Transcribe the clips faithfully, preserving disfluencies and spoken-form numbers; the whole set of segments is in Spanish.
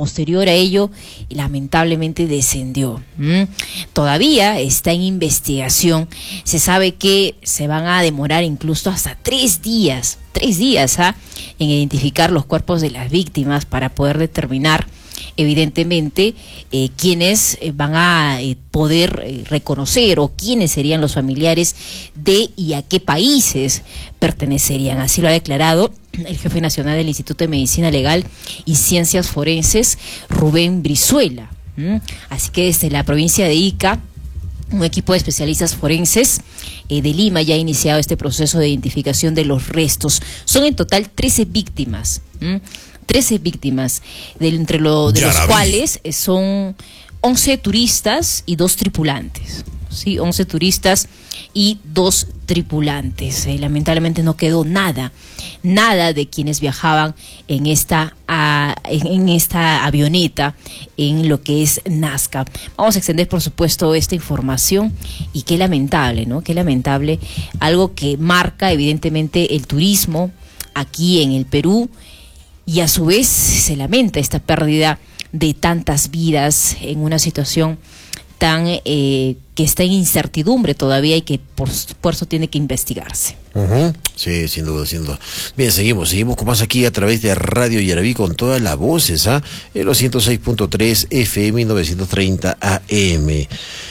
posterior a ello lamentablemente descendió. ¿Mm? Todavía está en investigación. Se sabe que se van a demorar incluso hasta tres días, tres días ¿ah? en identificar los cuerpos de las víctimas para poder determinar evidentemente eh, quiénes eh, van a eh, poder eh, reconocer o quiénes serían los familiares de y a qué países pertenecerían. Así lo ha declarado el jefe nacional del Instituto de Medicina Legal y Ciencias Forenses, Rubén Brizuela. ¿Mm? Así que desde la provincia de Ica, un equipo de especialistas forenses eh, de Lima ya ha iniciado este proceso de identificación de los restos. Son en total trece víctimas. ¿Mm? trece víctimas, de, entre lo, de los cuales son once turistas y dos tripulantes. Sí, once turistas y dos tripulantes. Eh, lamentablemente no quedó nada, nada de quienes viajaban en esta, a, en, en esta avioneta, en lo que es Nazca. Vamos a extender, por supuesto, esta información y qué lamentable, ¿no? Qué lamentable, algo que marca evidentemente el turismo aquí en el Perú. Y a su vez se lamenta esta pérdida de tantas vidas en una situación tan eh, que está en incertidumbre todavía y que por supuesto tiene que investigarse. Uh-huh. Sí, sin duda, sin duda. Bien, seguimos, seguimos con más aquí a través de Radio Yaraví con todas las voces, ¿ah? En los ciento seis punto tres F M y novecientos treinta A M.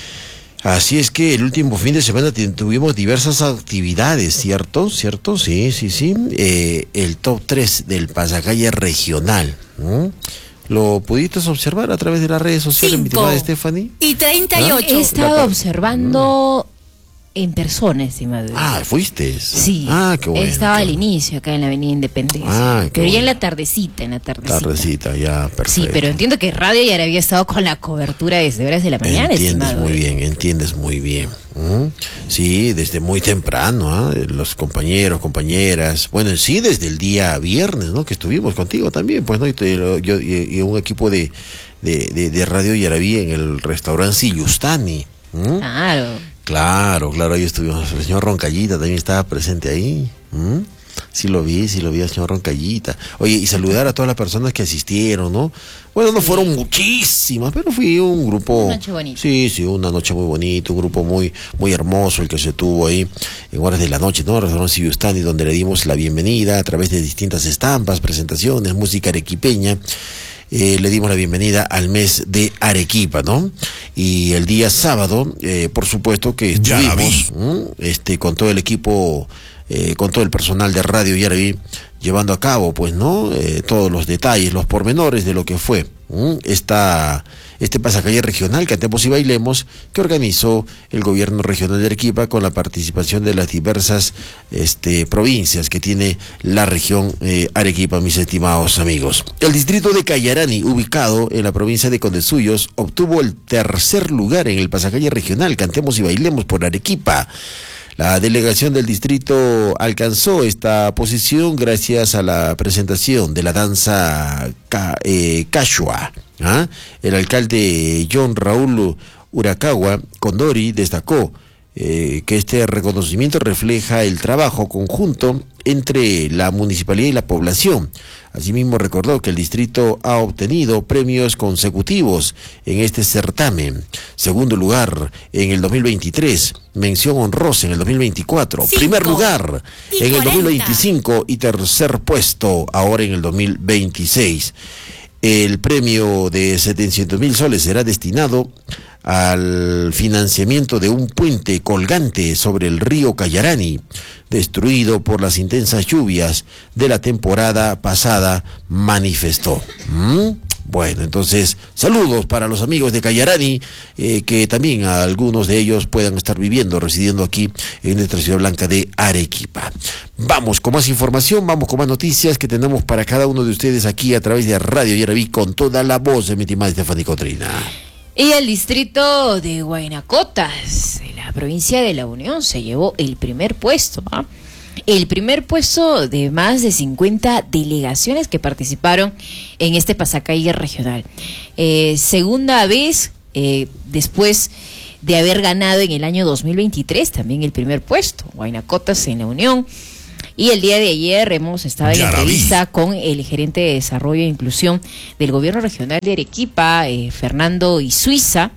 Así es que el último fin de semana tuvimos diversas actividades, ¿cierto? ¿Cierto? Sí, sí, sí. Eh, el top tres del Pasacalle regional. ¿No? ¿Lo pudiste observar a través de las redes sociales, mi estimada Stephanie? Y treinta y ocho. ¿Ah? He estado observando en persona, estimado. Ah, ¿fuiste? Sí. Ah, qué bueno. Estaba qué al bueno. inicio acá en la Avenida Independencia. Ah, qué pero bueno. ya en la tardecita, en la tardecita. Tardecita, ya, perfecto. Sí, pero entiendo que Radio ya había estado con la cobertura desde horas de la mañana, Entiendes estimado. muy bien, entiendes muy bien. ¿Mm? Sí, desde muy temprano, ¿eh? Los compañeros, compañeras, bueno, sí, desde el día viernes, ¿no? Que estuvimos contigo también, pues, ¿no? Y, te, yo, y, y un equipo de, de, de, de Radio Yaraví en el restaurante Siyustani. ¿Mm? Claro. Claro, claro, ahí estuvimos. El señor Roncallita también estaba presente ahí. ¿Mm? Sí lo vi, sí lo vi al señor Roncallita. Oye, y saludar a todas las personas que asistieron, ¿no? Bueno, no fueron muchísimas, pero fui un grupo... Una noche bonita. Sí, sí, una noche muy bonita, un grupo muy muy hermoso el que se tuvo ahí en horas de la noche, ¿no? Restaurante Siyustani, donde le dimos la bienvenida a través de distintas estampas, presentaciones, música arequipeña. Eh, le dimos la bienvenida al mes de Arequipa, ¿no? Y el día sábado, eh, por supuesto que estuvimos ¿m? este con todo el equipo, eh, con todo el personal de Radio Yaraví, llevando a cabo, pues, ¿no? Eh, todos los detalles, los pormenores de lo que fue ¿m? esta este pasacalle regional Cantemos y Bailemos que organizó el gobierno regional de Arequipa con la participación de las diversas este, provincias que tiene la región eh, Arequipa, mis estimados amigos. El distrito de Cayarani, ubicado en la provincia de Condesuyos, obtuvo el tercer lugar en el pasacalle regional Cantemos y Bailemos por Arequipa. La delegación del distrito alcanzó esta posición gracias a la presentación de la danza ca, eh, Cachua. ¿Ah? El alcalde John Raúl Uracagua Condori destacó eh, que este reconocimiento refleja el trabajo conjunto entre la municipalidad y la población. Asimismo recordó que el distrito ha obtenido premios consecutivos en este certamen. Segundo lugar en el dos mil veintitrés, mención honrosa en el dos mil veinticuatro, Cinco primer lugar en el dos mil veinticinco y tercer puesto ahora en el dos mil veintiséis. El premio de setecientos mil soles será destinado al financiamiento de un puente colgante sobre el río Cayarani, destruido por las intensas lluvias de la temporada pasada, manifestó. ¿Mm? Bueno, entonces, saludos para los amigos de Cayarani, eh, que también a algunos de ellos puedan estar viviendo, residiendo aquí en nuestra ciudad blanca de Arequipa. Vamos con más información, vamos con más noticias que tenemos para cada uno de ustedes aquí a través de Radio Yaraví con toda la voz de mi estimada Stephanie Cotrina. Y el distrito de Huaynacotas, de la provincia de La Unión, se llevó el primer puesto, ¿ah? El primer puesto de más de cincuenta delegaciones que participaron en este pasacalle regional. Eh, segunda vez, eh, después de haber ganado en el año dos mil veintitrés también el primer puesto, Huaynacotas en La Unión. Y el día de ayer hemos estado en entrevista con el gerente de Desarrollo e Inclusión del Gobierno Regional de Arequipa, eh, Fernando Isuiza,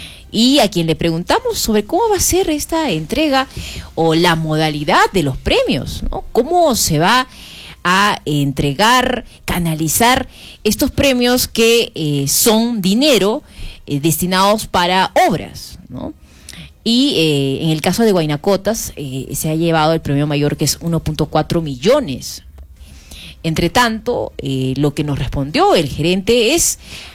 y a quien le preguntamos sobre cómo va a ser esta entrega o la modalidad de los premios, ¿no? Cómo se va a entregar, canalizar estos premios que eh, son dinero eh, destinados para obras, ¿no? Y eh, en el caso de Huaynacotas eh, se ha llevado el premio mayor, que es uno punto cuatro millones. Entre tanto, eh, lo que nos respondió el gerente es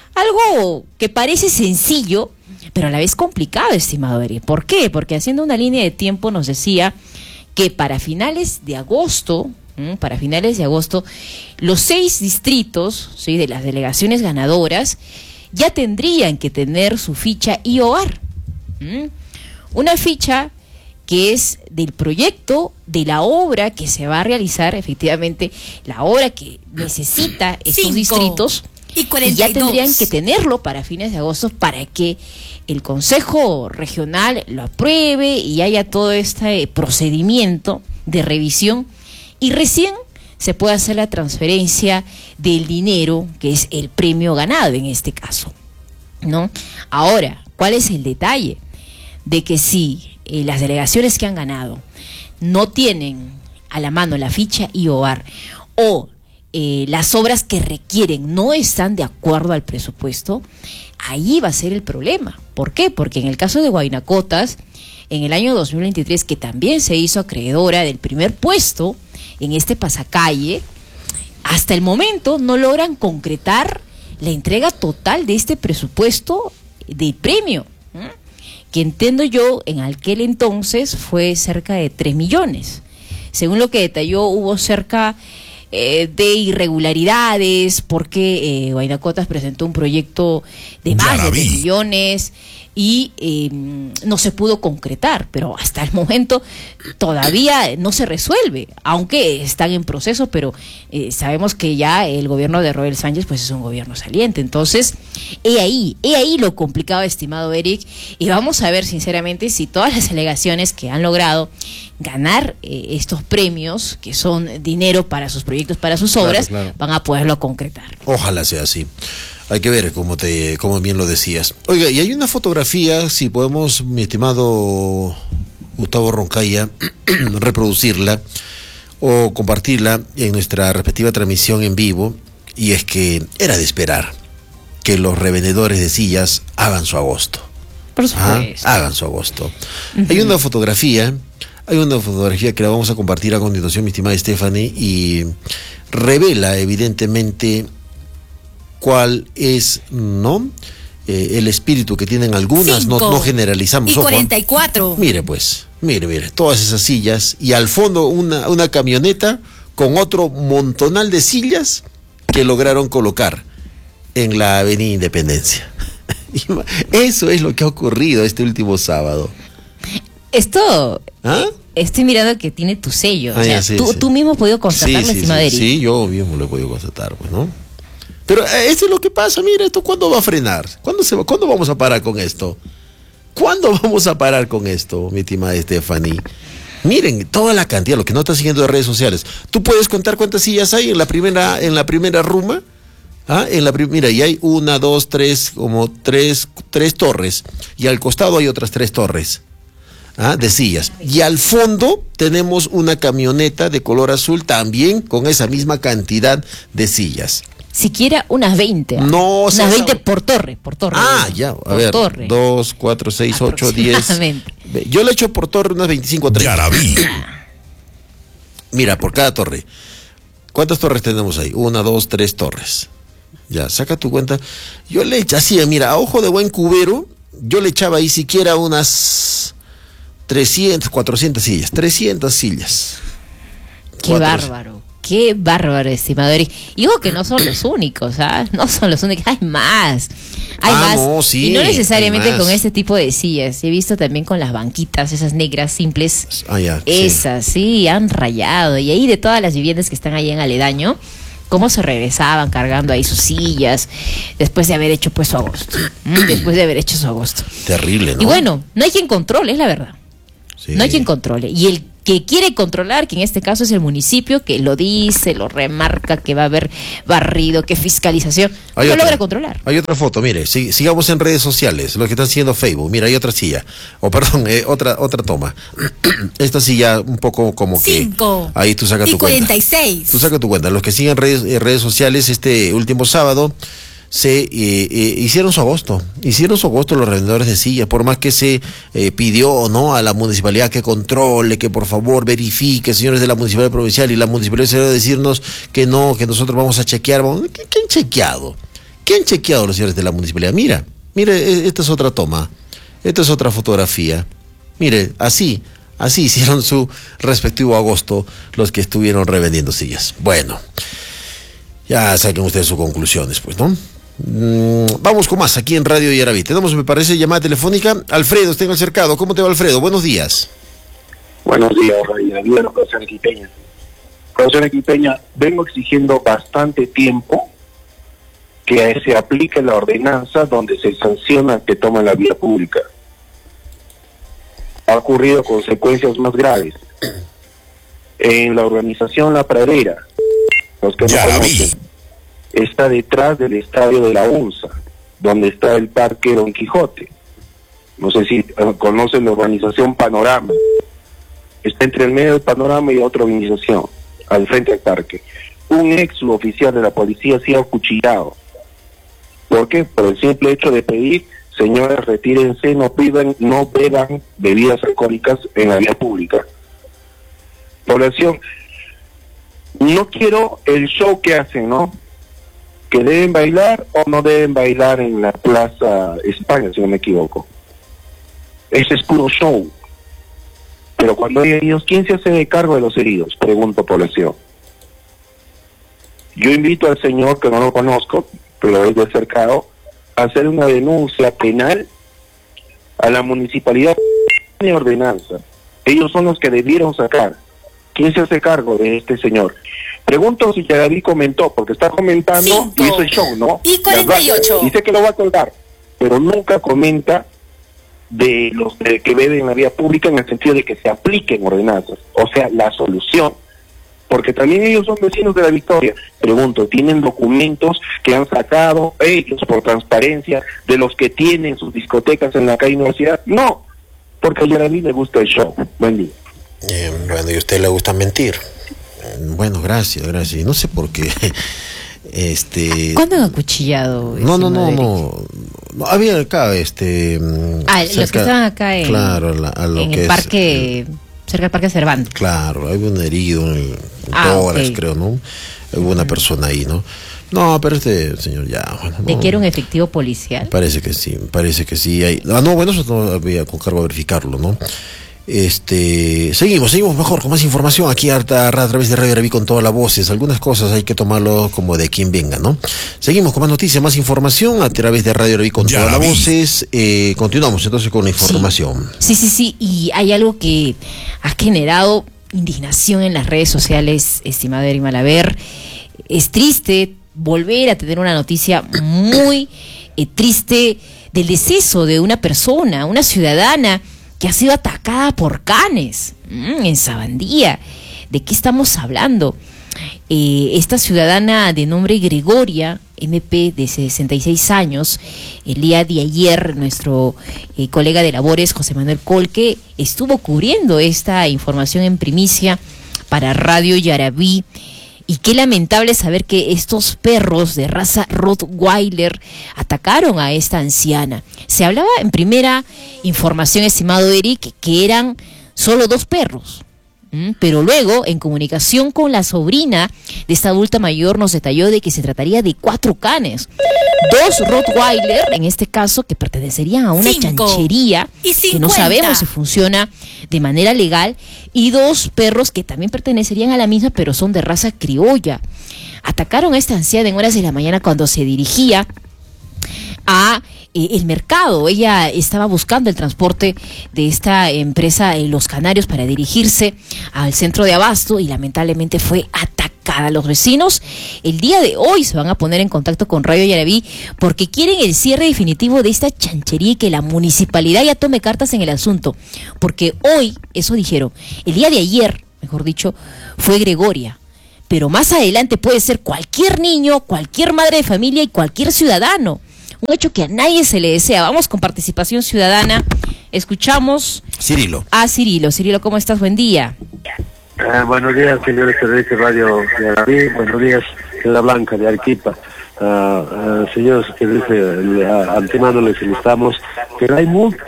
algo que parece sencillo, pero a la vez complicado, estimado Eric. ¿Por qué? Porque haciendo una línea de tiempo nos decía que para finales de agosto, ¿m? para finales de agosto, los seis distritos, ¿sí?, de las delegaciones ganadoras ya tendrían que tener su ficha I O A R. ¿m? Una ficha que es del proyecto, de la obra que se va a realizar, efectivamente, la obra que necesita estos Cinco distritos, y, cuarenta y, y ya dos. tendrían que tenerlo para fines de agosto para que el Consejo Regional lo apruebe y haya todo este procedimiento de revisión y recién se puede hacer la transferencia del dinero, que es el premio ganado en este caso, ¿no? Ahora, ¿cuál es el detalle? De que si eh, las delegaciones que han ganado no tienen a la mano la ficha I O A R o eh, las obras que requieren no están de acuerdo al presupuesto, ahí va a ser el problema. ¿Por qué? Porque en el caso de Huaynacotas, en el año dos mil veintitrés, que también se hizo acreedora del primer puesto en este pasacalle, hasta el momento no logran concretar la entrega total de este presupuesto del premio, ¿eh? que entiendo yo en aquel entonces fue cerca de tres millones. Según lo que detalló, hubo cerca eh, de irregularidades porque eh, Huaynacotas presentó un proyecto de más de tres millones y eh, no se pudo concretar, pero hasta el momento todavía no se resuelve, aunque están en proceso, pero eh, sabemos que ya el gobierno de Roel Sánchez pues es un gobierno saliente. Entonces, he ahí, he ahí lo complicado, estimado Eric, y vamos a ver sinceramente si todas las delegaciones que han logrado ganar eh, estos premios, que son dinero para sus proyectos, para sus obras, claro, claro, van a poderlo concretar. Ojalá sea así. Hay que ver, como te, como bien lo decías. Oiga, y hay una fotografía, si podemos, mi estimado Gustavo Roncaya, reproducirla o compartirla en nuestra respectiva transmisión en vivo, y es que era de esperar que los revendedores de sillas hagan su agosto. Por supuesto. ¿Ah? Hagan su agosto. Uh-huh. Hay una fotografía, hay una fotografía que la vamos a compartir a continuación, mi estimada Stephanie, y revela evidentemente cuál es, ¿no? Eh, el espíritu que tienen algunas, no, no generalizamos. Y cuarenta y cuatro. Ojo, mire pues, mire, mire, todas esas sillas y al fondo una, una camioneta con otro montonal de sillas que lograron colocar en la Avenida Independencia. Eso es lo que ha ocurrido este último sábado. Esto, ¿Ah? estoy mirando que tiene tu sello. Ah, o sea, ya, sí, tú, sí. tú mismo has podido constatarlo, sí, sí, estimado sí, Eric. sí, yo mismo lo he podido constatar, pues, ¿no? Pero eh, eso es lo que pasa, mira, esto ¿cuándo va a frenar? ¿Cuándo, se va, ¿Cuándo vamos a parar con esto? ¿Cuándo vamos a parar con esto, mi estimada Stephanie? Miren, toda la cantidad, lo que no está siguiendo de redes sociales. ¿Tú puedes contar cuántas sillas hay en la primera, en la primera ruma? ¿Ah? En la prim- mira, y hay una, dos, tres, como tres, tres torres, y al costado hay otras tres torres. ¿Ah? De sillas. Y al fondo tenemos una camioneta de color azul también con esa misma cantidad de sillas. Siquiera unas veinte. No, unas sea, veinte por torre, por torre. Ah, ya, a por ver. Torre. Dos, cuatro, seis, ocho, diez. Yo le echo por torre unas veinticinco o treinta. Mira, por cada torre. ¿Cuántas torres tenemos ahí? Una, dos, tres torres. Ya, saca tu cuenta. Yo le eché así, mira, a ojo de buen cubero, yo le echaba ahí siquiera unas trescientas, cuatrocientas sillas. trescientas sillas. Qué cuatrocientas. Bárbaro. Qué bárbaro, estimado Eric. Y ojo que no son los únicos, ¿ah? No son los únicos, hay más. Hay ah, más. No, sí, y no necesariamente con este tipo de sillas. He visto también con las banquitas, esas negras simples. Ah, ya, esas, sí. sí, han rayado. Y ahí de todas las viviendas que están ahí en aledaño, cómo se regresaban cargando ahí sus sillas después de haber hecho pues su agosto. Después de haber hecho su agosto. Terrible, ¿no? Y bueno, no hay quien controle, es la verdad. Sí. No hay quien controle. Y el que quiere controlar, que en este caso es el municipio, que lo dice, lo remarca, que va a haber barrido, que fiscalización, Hay no otra, logra controlar. Hay otra foto, mire, si, sigamos en redes sociales, lo que están haciendo Facebook, mira, hay otra silla, o perdón, eh, otra otra toma. Esta silla un poco como que... Cinco. Ahí tú sacas Y tu cuenta. cuarenta y seis. Tú sacas tu cuenta. Los que siguen redes, eh, redes sociales, este último sábado, se eh, eh, hicieron su agosto, hicieron su agosto los revendedores de sillas, por más que se eh, pidió no a la municipalidad que controle, que por favor verifique, señores de la municipalidad provincial, y la municipalidad se va a decirnos que no, que nosotros vamos a chequear. Vamos, ¿qué han chequeado? ¿Qué han chequeado los señores de la municipalidad? Mira, mire, esta es otra toma, esta es otra fotografía, mire, así, así hicieron su respectivo agosto los que estuvieron revendiendo sillas. Bueno, ya saquen ustedes sus conclusiones, pues, ¿no? Mm, vamos con más aquí en Radio Yaraví. Tenemos, me parece, llamada telefónica. Alfredo, está en el cercado. ¿Cómo te va, Alfredo? Buenos días. Buenos días, Radio Yaraví, de la profesora Equipeña. Profesora Equipeña, vengo exigiendo bastante tiempo que se aplique la ordenanza donde se sanciona que toma la vía pública. Ha ocurrido consecuencias más graves. En la urbanización La Pradera, los que no conocen, está detrás del estadio de la UNSA, donde está el Parque Don Quijote. No sé si uh, conocen la urbanización Panorama. Está entre el medio del Panorama y otra urbanización, al frente del parque. Un ex suboficial de la policía se ha acuchillado. ¿Por qué? Por el simple hecho de pedir, señores, retírense, no pidan, no beban bebidas alcohólicas en la vía pública. Población, no quiero el show que hacen, ¿no? Que deben bailar o no deben bailar en la Plaza España, si no me equivoco. Ese es puro show. Pero cuando hay heridos, ¿quién se hace de cargo de los heridos? Pregunto, población. Yo invito al señor, que no lo conozco, pero es de cercado, a hacer una denuncia penal a la municipalidad de ordenanza. Ellos son los que debieron sacar. ¿Quién se hace cargo de este señor? Pregunto si Yaraví comentó, porque está comentando Cinco. y hizo el show, ¿no? Y cuarenta y ocho. Dice que lo va a colgar, pero nunca comenta de los de que beben en la vía pública en el sentido de que se apliquen ordenanzas, o sea, la solución. Porque también ellos son vecinos de La Victoria. Pregunto, ¿tienen documentos que han sacado ellos por transparencia de los que tienen sus discotecas en la calle Universidad? No, porque a Yaraví le gusta el show. Buen día. Eh, bueno, y a usted le gusta mentir. Bueno, gracias, gracias. No sé por qué. Este. ¿Cuándo han acuchillado? No, no, no, Madrid? no, no. Había acá, este. Ah, los que estaban acá en, claro, la, a lo en que el es, parque, eh, cerca del Parque Cervantes. claro, hay un herido en el Ah, tórax, ok. creo, ¿no? Hubo una persona ahí, ¿no? No, pero este señor ya. Bueno, ¿De no, que era un efectivo policial? Parece que sí, parece que sí. Hay, ah, no, bueno, eso no había con cargo a verificarlo, ¿no? Este, seguimos, seguimos mejor, con más información aquí a, a, a través de Radio Yaraví con todas las voces. Algunas cosas hay que tomarlo como de quien venga, ¿no? Seguimos con más noticias, más información a través de Radio Yaraví con todas las voces. Eh, continuamos entonces con la información. Sí, sí, sí, y hay algo que ha generado indignación en las redes sociales, estimado Eric Malaver. Es triste volver a tener una noticia muy eh, triste del deceso de una persona, una ciudadana que ha sido atacada por canes mmm, en Sabandía. ¿De qué estamos hablando? Eh, esta ciudadana de nombre Gregoria, M P, de sesenta y seis años, el día de ayer nuestro eh, colega de labores, José Manuel Colque, estuvo cubriendo esta información en primicia para Radio Yaraví. Y qué lamentable saber que estos perros de raza Rottweiler atacaron a esta anciana. Se hablaba en primera información, estimado Eric, que eran solo dos perros. ¿Mm? Pero luego, en comunicación con la sobrina de esta adulta mayor, nos detalló de que se trataría de cuatro canes. Dos Rottweiler, en este caso, que pertenecerían a una Cinco. chanchería, Y que no cincuenta. sabemos si funciona de manera legal, y dos perros que también pertenecerían a la misma, pero son de raza criolla. Atacaron a esta anciana en horas de la mañana cuando se dirigía a eh, el mercado. Ella estaba buscando el transporte de esta empresa eh, Los Canarios para dirigirse al centro de abasto y lamentablemente fue atacada complicada. Los vecinos el día de hoy se van a poner en contacto con Radio Yaraví porque quieren el cierre definitivo de esta chanchería y que la municipalidad ya tome cartas en el asunto. Porque hoy, eso dijeron, el día de ayer, mejor dicho, fue Gregoria. Pero más adelante puede ser cualquier niño, cualquier madre de familia y cualquier ciudadano. Un hecho que a nadie se le desea. Vamos con participación ciudadana. Escuchamos Cirilo. a Cirilo. Cirilo, ¿cómo estás? Buen día. Uh, buenos días, señores de Radio Yaraví. Buenos días, señora Blanca de Arequipa. Uh, uh, señores, que dice, uh, antemano les felicitamos, pero hay muchas,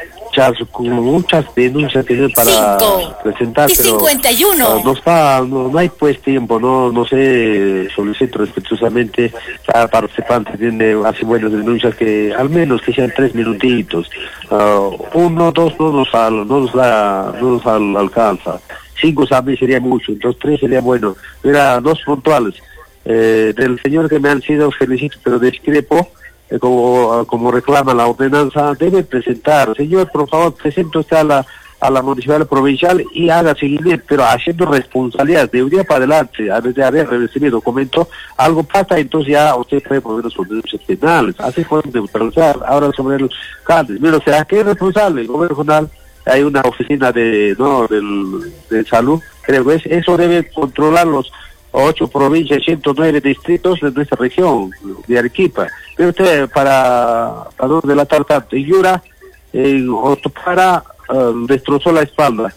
muchas denuncias que para Cinco presentar, y pero cincuenta y uno. Uh, no está, no, no hay pues tiempo, no, no sé, solicito respetuosamente cada participante tiene así buenas denuncias que al menos que sean tres minutitos, uh, uno, dos no nos, al, no nos da, no nos al, alcanza. Cinco también sería mucho, entonces tres sería bueno. Mira, dos puntuales. Eh, del señor que me han sido, felicito, pero discrepo, eh, como, como reclama la ordenanza, debe presentar. Señor, por favor, presente usted a la, a la municipal provincial y haga seguimiento, pero haciendo responsabilidad de un día para adelante, a vez de haber recibido documento, algo pasa, entonces ya usted puede poner sus denuncias penales. Así pueden neutralizar. Ahora sobre los cantes. Mira, ¿será que es responsable el gobierno regional? Hay una oficina de no del, de salud, creo que es, eso debe controlar los ocho provincias, ciento nueve distritos de nuestra región, de Arequipa. Pero usted, para, para no delatar tanto, en Yura, en Otopara, uh, destrozó la espalda,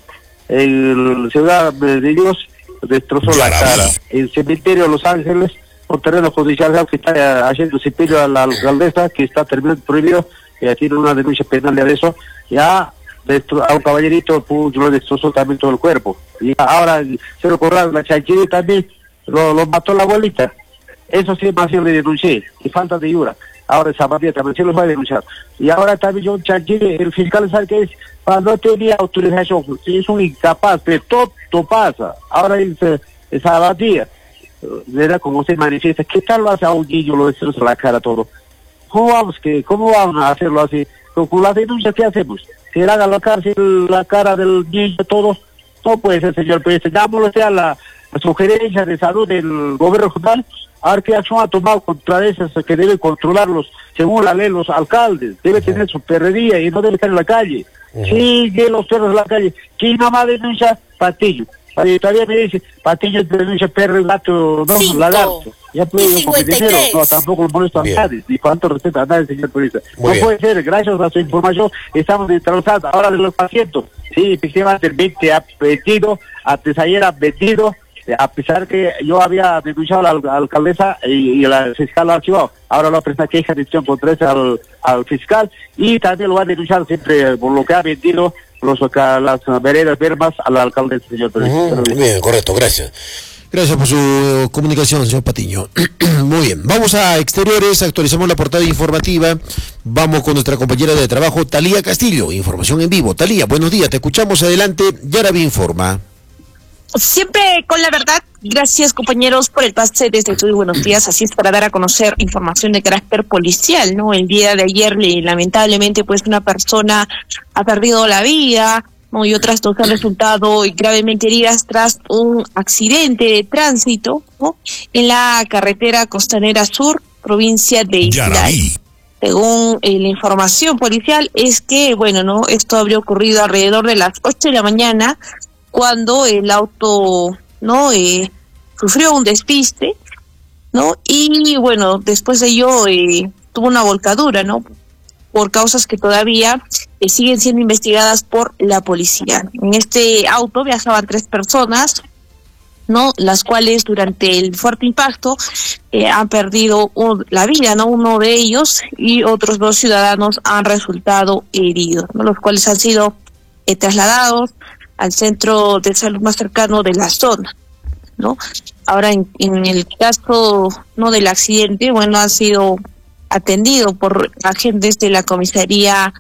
en Ciudad de Dios, destrozó la cara, en Cementerio Los Ángeles, un terreno judicial que está haciendo sepelio a la alcaldesa, que está terminando prohibido, que tiene una denuncia penal de eso, ya Destro, a un caballerito pues, lo destrozó también todo el cuerpo. Y ahora se lo cobraron, la chanchilla también lo, lo mató la abuelita. Eso sí más siempre denuncié, y falta de Yura. Ahora esa familia también se los va a denunciar. Y ahora también yo chanchille, el fiscal sabe que es, para no tenía autorización, es un incapaz, pero todo, todo pasa. Ahora esa, esa abadía, verá como se manifiesta, ¿qué tal lo hace a un niño, lo destroza la cara todo? ¿Cómo vamos, que, cómo vamos a hacerlo así? Con la denuncia, ¿qué hacemos? Que haga la cárcel, la cara del niño, todo. No puede ser, señor presidente. Dámosle a la, la sugerencia de salud del gobierno regional, a ver qué acción ha tomado contra esas que deben controlarlos, según la ley, los alcaldes. Debe uh-huh. tener su perrería y no debe estar en la calle. Uh-huh. Sigue los perros en la calle. ¿Quién nada más denuncia? Patillo. Y todavía me dice, Patillo denuncia perro, gato, no, Cinco. lagarto. Ya puede con dinero, no, tampoco molesto a nadie, ni cuánto respeto a nadie, señor periodista. No bien. Puede ser, gracias a su información, estamos neutralizados. Ahora de los pacientes, sí, efectivamente, el veinte ha vendido, antes ayer ha vendido, a pesar que yo había denunciado a la alcaldesa y, y la fiscal lo ha archivado. Ahora lo presenta queja de acción contra ese al, al fiscal y también lo va a denunciar siempre por lo que ha vendido los, las veredas vermas a la alcaldesa, señor periodista. Uh-huh. Bien, correcto, gracias. Gracias por su comunicación, señor Patiño. Muy bien, vamos a exteriores, actualizamos la portada informativa, vamos con nuestra compañera de trabajo, Talía Castillo, información en vivo. Talía, buenos días, te escuchamos, adelante, Yaraví informa. Siempre con la verdad, gracias compañeros por el pase desde Estudio Buenos Días, así es para dar a conocer información de carácter policial, ¿no? El día de ayer, lamentablemente, pues una persona ha perdido la vida, ¿no? Y otras dos han resultado gravemente heridas tras un accidente de tránsito, ¿no? En la carretera costanera sur, provincia de Islay. Según eh, la información policial, es que, bueno, no, esto habría ocurrido alrededor de las ocho de la mañana, cuando el auto, ¿no? Eh, sufrió un despiste, ¿no? Y, bueno, después de ello eh, tuvo una volcadura, ¿no? Por causas que todavía eh, siguen siendo investigadas por la policía. En este auto viajaban tres personas, ¿no? Las cuales durante el fuerte impacto eh, han perdido un, la vida, ¿no? Uno de ellos y otros dos ciudadanos han resultado heridos, ¿no? Los cuales han sido eh, trasladados al centro de salud más cercano de la zona, ¿no? Ahora, en, en el caso, ¿no? del accidente, bueno, ha sido atendido por agentes de la comisaría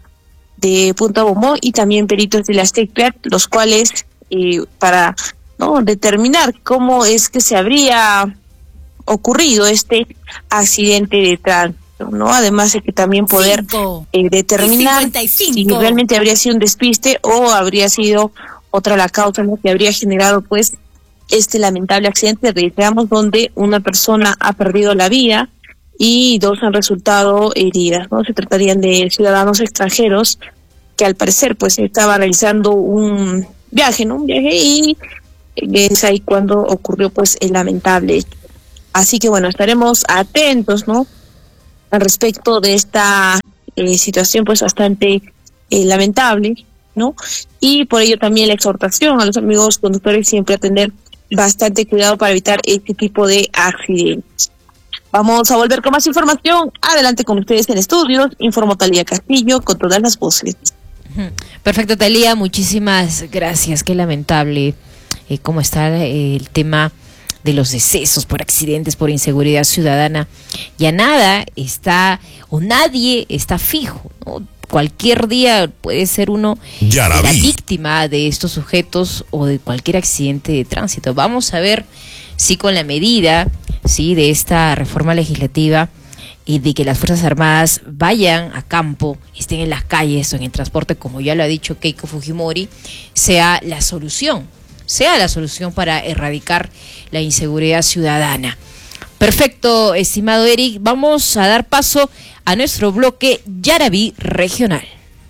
de Punta Bomó y también peritos de la SECPLAT, los cuales, eh, para ¿no? determinar cómo es que se habría ocurrido este accidente de tránsito, ¿no? Además de que también poder eh, determinar si realmente habría sido un despiste o habría sido otra la causa, ¿no? que habría generado pues este lamentable accidente, reiteramos, donde una persona ha perdido la vida y dos han resultado heridas, ¿no? Se tratarían de ciudadanos extranjeros que al parecer pues estaba realizando un viaje, ¿no? Un viaje y es ahí cuando ocurrió pues el lamentable hecho. Así que bueno, estaremos atentos, ¿no? Al respecto de esta eh, situación pues bastante eh, lamentable, ¿no? Y por ello también la exhortación a los amigos conductores siempre a tener bastante cuidado para evitar este tipo de accidentes. Vamos a volver con más información. Adelante con ustedes en estudios. Informó Talía Castillo con todas las voces. Perfecto, Talía, muchísimas gracias. Qué lamentable eh, cómo está eh, el tema de los decesos por accidentes, por inseguridad ciudadana. Ya nada está, o nadie está fijo, ¿no? Cualquier día puede ser uno la víctima de estos sujetos o de cualquier accidente de tránsito. Vamos a ver si con la medida, sí, de esta reforma legislativa y de que las Fuerzas Armadas vayan a campo, estén en las calles o en el transporte, como ya lo ha dicho Keiko Fujimori, sea la solución, sea la solución para erradicar la inseguridad ciudadana. Perfecto, estimado Eric, vamos a dar paso a nuestro bloque Yaraví Regional.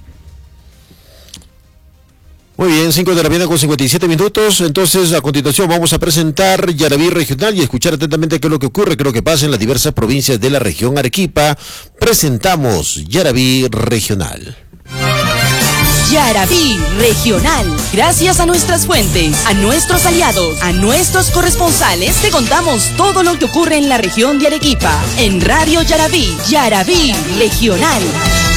Muy bien, cinco de la mañana con cincuenta y siete minutos. Entonces, a continuación vamos a presentar Yaraví Regional y escuchar atentamente qué es lo que ocurre, qué es lo que pasa en las diversas provincias de la región Arequipa. Presentamos Yaraví Regional. Yaraví Regional. Gracias a nuestras fuentes, a nuestros aliados, a nuestros corresponsales, te contamos todo lo que ocurre en la región de Arequipa. En Radio Yaraví, Yaraví Regional.